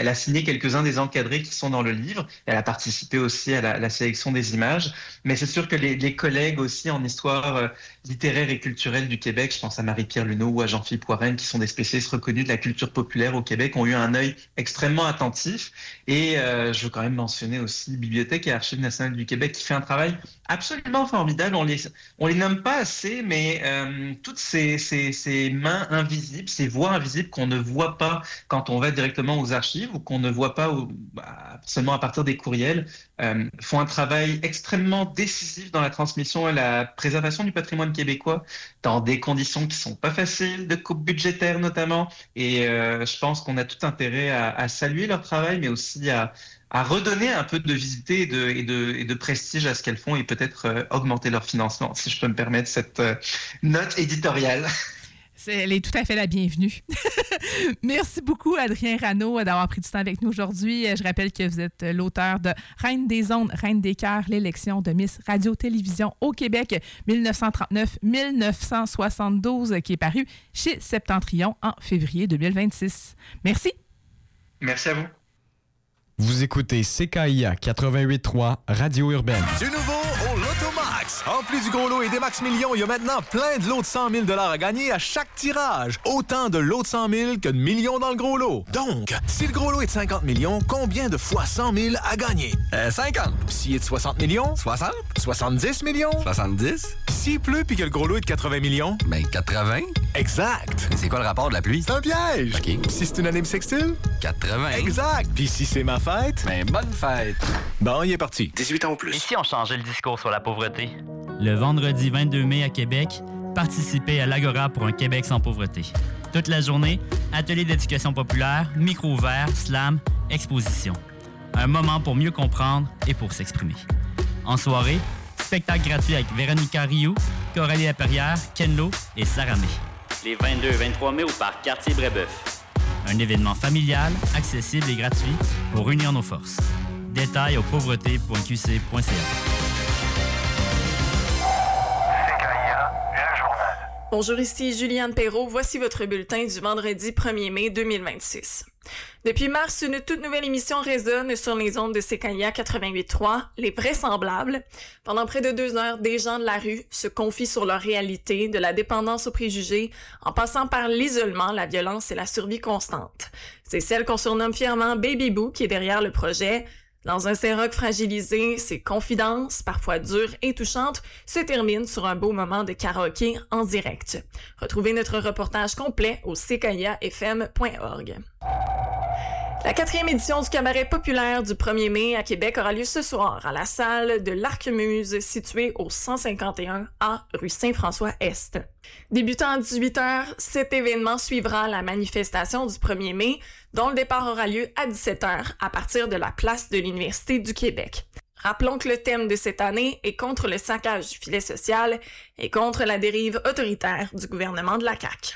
elle a signé quelques-uns des encadrés qui sont dans le livre. Elle a participé aussi à la sélection des images. Mais c'est sûr que les collègues aussi en histoire littéraire et culturelle du Québec, je pense à Marie-Pierre Luneau ou à Jean-Philippe Warren, qui sont des spécialistes reconnus de la culture populaire au Québec, ont eu un œil extrêmement attentif. Et je veux quand même mentionner aussi Bibliothèque et Archives nationales du Québec, qui fait un travail absolument formidable. On les nomme pas assez, mais toutes ces mains invisibles, ces voix invisibles qu'on ne voit pas quand on va directement aux archives ou qu'on ne voit pas seulement à partir des courriels, font un travail extrêmement décisif dans la transmission et la préservation du patrimoine québécois dans des conditions qui sont pas faciles, de coupe budgétaire notamment. Et je pense qu'on a tout intérêt à saluer leur travail, mais aussi à redonner un peu de visibilité et de prestige à ce qu'elles font et peut-être augmenter leur financement, si je peux me permettre cette note éditoriale. Elle est tout à fait la bienvenue. Merci beaucoup, Adrien Rano, d'avoir pris du temps avec nous aujourd'hui. Je rappelle que vous êtes l'auteur de Reine des ondes, Reine des cœurs, l'élection de Miss Radio-Télévision au Québec 1939-1972, qui est paru chez Septentrion en février 2026. Merci. Merci à vous. Vous écoutez CKIA 88.3 Radio Urbaine. Du nouveau au Lotomax. En plus du gros lot et des Max Millions, il y a maintenant plein de lots de 100 000 $ à gagner à chaque tirage. Autant de lots de 100 000 que de millions dans le gros lot. Donc, si le gros lot est de 50 millions, combien de fois 100 000 à gagner? 50. S'il est de 60 millions? 60. 70 millions? 70. S'il pleut puis que le gros lot est de 80 millions? Ben, 80. Exact. Mais c'est quoi le rapport de la pluie? C'est un piège. OK. Si c'est une année bissextile? 80. Exact. Puis si c'est ma fête? Ben, bonne fête. Bon, il est parti. 18 ans ou plus. Et si on changeait le discours sur la pauvreté? Le vendredi 22 mai à Québec, participez à l'Agora pour un Québec sans pauvreté. Toute la journée, ateliers d'éducation populaire, micro ouvert, slam, exposition. Un moment pour mieux comprendre et pour s'exprimer. En soirée, spectacle gratuit avec Véronica Rioux, Coralie Laperrière, Ken Lo et Sarah May. Les 22 et 23 mai au parc Cartier-Brébeuf. Un événement familial, accessible et gratuit pour unir nos forces. Détails au pauvreté.qc.ca. Bonjour, ici Juliane Perrault. Voici votre bulletin du vendredi 1er mai 2026. Depuis mars, une toute nouvelle émission résonne sur les ondes de CKIA 88.3, Les Vraisemblables. Pendant près de 2 heures, des gens de la rue se confient sur leur réalité, de la dépendance aux préjugés, en passant par l'isolement, la violence et la survie constante. C'est celle qu'on surnomme fièrement Baby Boo qui est derrière le projet. Dans un Saint-Roch fragilisé, ses confidences, parfois dures et touchantes, se terminent sur un beau moment de karaoké en direct. Retrouvez notre reportage complet au ckiafm.org. La 4e édition du cabaret populaire du 1er mai à Québec aura lieu ce soir à la salle de l'Arquemuse située au 151A rue Saint-François-Est. Débutant à 18h, cet événement suivra la manifestation du 1er mai dont le départ aura lieu à 17h à partir de la place de l'Université du Québec. Rappelons que le thème de cette année est contre le saccage du filet social et contre la dérive autoritaire du gouvernement de la CAQ.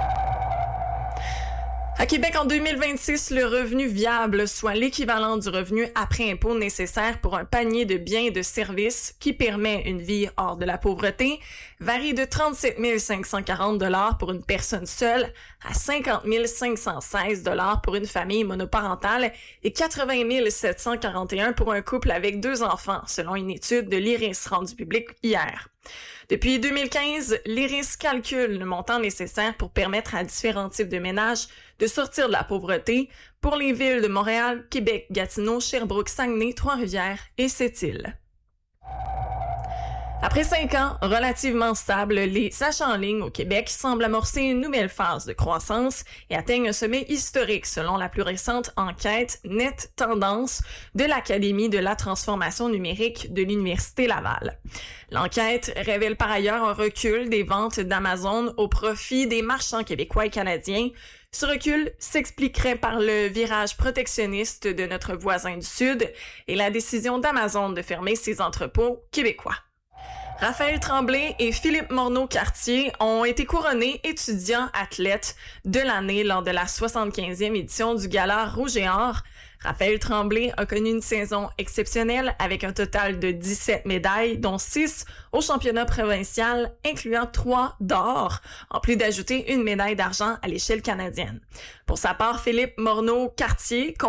À Québec, en 2026, le revenu viable, soit l'équivalent du revenu après impôt nécessaire pour un panier de biens et de services qui permet une vie hors de la pauvreté, varie de 37 540 $ pour une personne seule à 50 516 $ pour une famille monoparentale et 80 741 $ pour un couple avec 2 enfants, selon une étude de l'IRIS rendue publique hier. Depuis 2015, l'IRIS calcule le montant nécessaire pour permettre à différents types de ménages de sortir de la pauvreté pour les villes de Montréal, Québec, Gatineau, Sherbrooke, Saguenay, Trois-Rivières et Sept-Îles. Après 5 ans relativement stables, les achats en ligne au Québec semblent amorcer une nouvelle phase de croissance et atteignent un sommet historique selon la plus récente enquête Net Tendance de l'Académie de la transformation numérique de l'Université Laval. L'enquête révèle par ailleurs un recul des ventes d'Amazon au profit des marchands québécois et canadiens. Ce recul s'expliquerait par le virage protectionniste de notre voisin du Sud et la décision d'Amazon de fermer ses entrepôts québécois. Raphaël Tremblay et Philippe Morneau-Cartier ont été couronnés étudiants athlètes de l'année lors de la 75e édition du Gala Rouge et Or. Raphaël Tremblay a connu une saison exceptionnelle avec un total de 17 médailles, dont 6 au championnat provincial, incluant 3 d'or, en plus d'ajouter une médaille d'argent à l'échelle canadienne. Pour sa part, Philippe Morneau-Cartier